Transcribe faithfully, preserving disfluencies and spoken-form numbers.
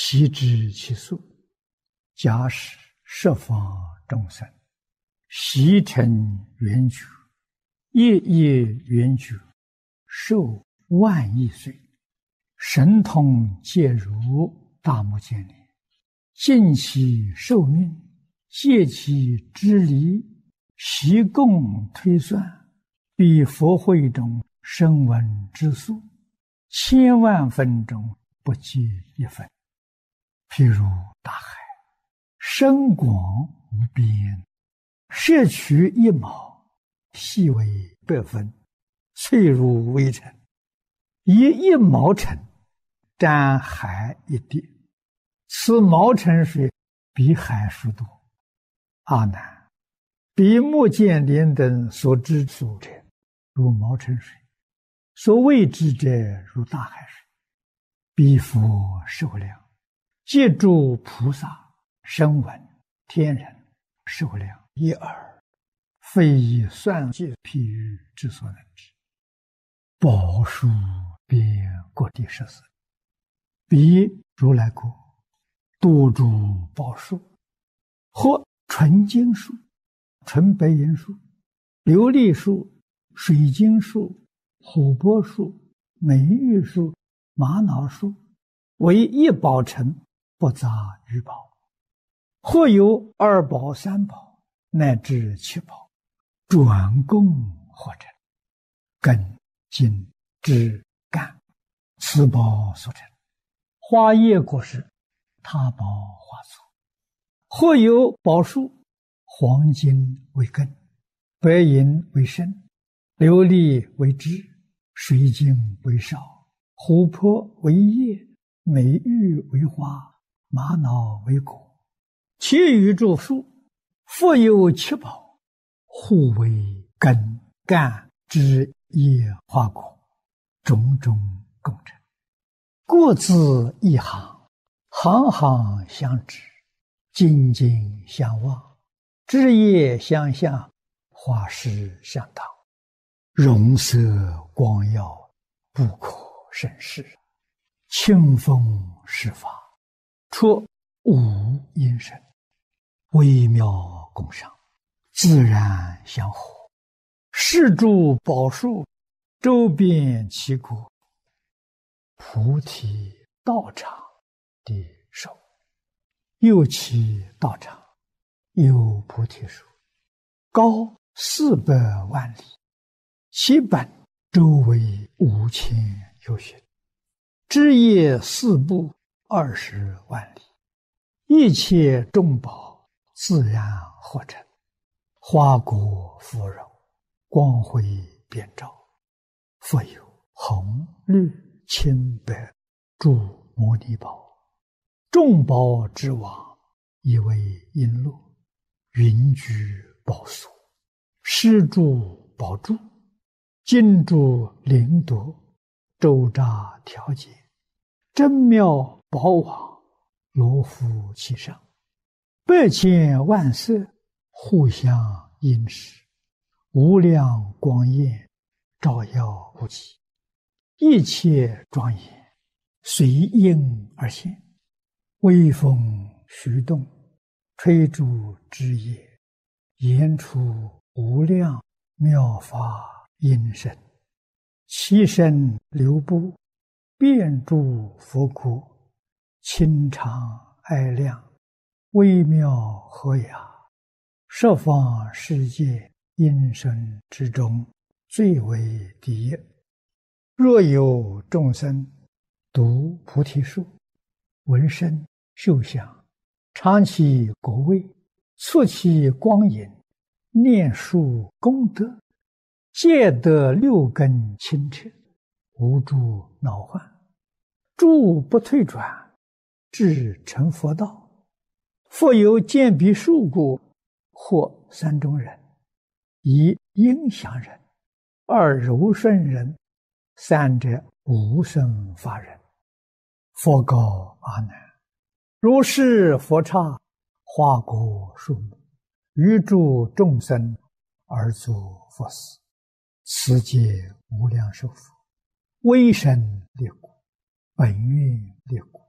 悉知其数，假使十方众生，悉成圆觉，夜夜圆觉，寿万亿岁，神通皆如大目犍连，尽其寿命，借其支离，悉共推算，比佛会中声闻之数，千万分中不计一分。譬如大海，深广无边，摄取一毛，细为百分，脆如微尘，以一毛尘沾海一滴，此毛尘水比海数多。阿难，比目犍连等所知数者，如毛尘水；所谓之者，如大海水。彼佛寿量，借诸菩萨、声闻、天人寿量一耳，非以算计譬喻之所能知。宝树遍各地十四，彼如来国多诸宝树，或纯金树、纯白银树、琉璃树、水晶树、琥珀树、美玉树、玛瑙树，为一宝城，不杂于宝；或有二宝、三宝，乃至七宝，转供或成，根、茎、枝、干，此宝所成。花叶果实，他宝花簇。或有宝树，黄金为根，白银为身，琉璃为枝，水晶为少，琥珀为叶，美玉为花，玛瑙为果。其余诸树，复有七宝，互为根、干、枝、叶、花、果，种种共成。各自一行，行行相知，茎茎相望，枝叶相向，花实相当，容色光耀，不可胜视。清风施法，出无因身，微妙共赏，自然相合。是诸宝树，周遍其国，菩提道场的手，右其道场有菩提树，高四百万里，其本周围五千由旬，枝叶四部二十万里，一切众宝自然合成，花果芙蓉，光辉遍照，复有红、绿、青、白诸摩尼宝，众宝之王，以为璎珞，云居宝所，施诸宝柱，金珠灵夺，周匝调节，真妙宝网，罗敷其上，百千万色，互相映饰，无量光焰，照耀不极，一切庄严，随应而现，微风徐动，吹诸枝叶，言出无量妙法音声，其身流布，遍诸佛国，清常爱亮，微妙和雅，十方世界音声之中，最为第一。若有众生读菩提树，闻声嗅香，尝其果味，触其光影，念树功德，皆得六根清澈，无诸恼患，诸不退转，至成佛道。复有见彼树故，或三种人：一应祥人，二柔顺人，三者无生法人。佛告阿难：如是佛刹，花果树木，于诸众生而作佛事，此皆无量寿佛，威神列国，本愿列国，